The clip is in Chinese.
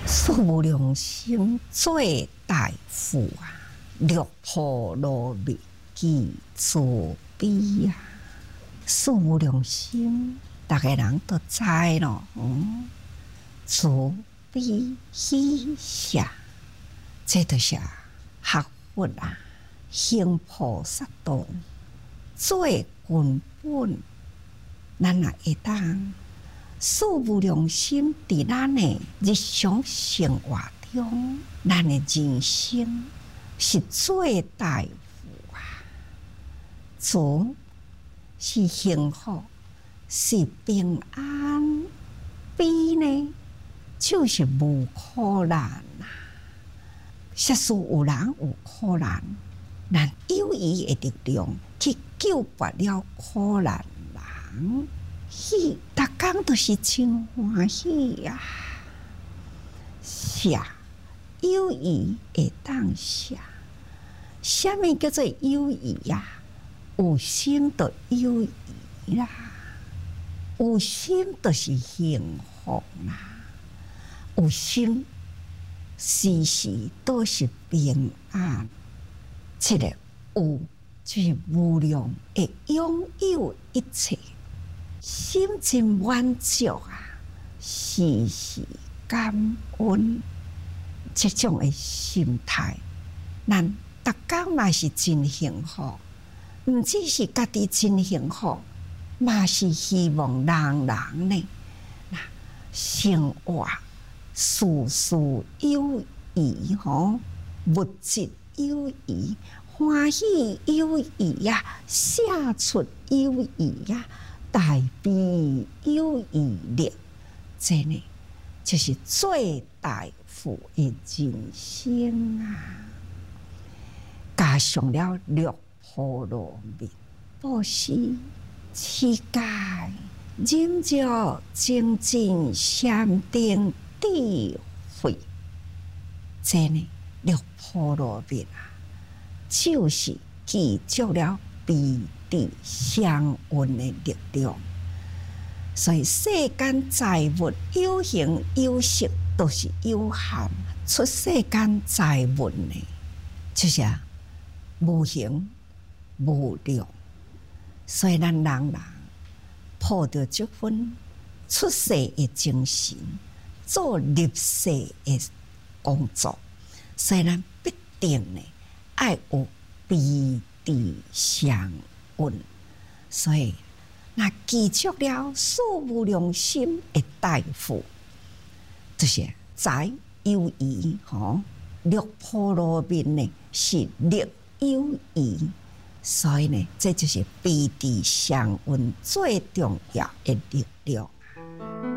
素无良心做大夫啊，六婆罗蜜记慈悲啊。素无良心，大家人都知咯。慈悲喜舍，这就是学佛啊，行菩萨道最根本。咱也会当素无良心，伫咱的日常生活中，咱的人生是最大福啊！慈是幸福，是平安；悲呢，就是无苦难啊！假使有人有苦难，咱有伊的力量去救拔了苦难人。喜，逐工都是真欢喜呀！舍友谊会当舍，什么叫做友谊呀？有心就友谊啦，有心就是幸福啦，有心时时都是平安。这个有就是无量会拥有一切。心真满足啊，时时感恩，这种的心态，咱逐工嘛是真幸福，毋只是家己真幸福，嘛是希望人人呢，生活事事有余吼，物质有余，欢喜有余呀，写出有余呀。大悲有余力，这呢就是最大福的人生啊！加上了六波罗蜜，布施、持戒、忍辱、精进、禅定、智慧，这呢六波罗蜜啊，就是记住了悲。相运的力量，所以世间财物有形有色都是有限，出世间财物呢，就是无形无量。所以咱人抱着这份出世的精神，做入世的工作，所以咱必定呢爱有悲地相。所以，那记住了素无良心的大福，就是财有余吼，六波罗蜜呢是力有余，所以呢，这就是悲地相运最重要的力量。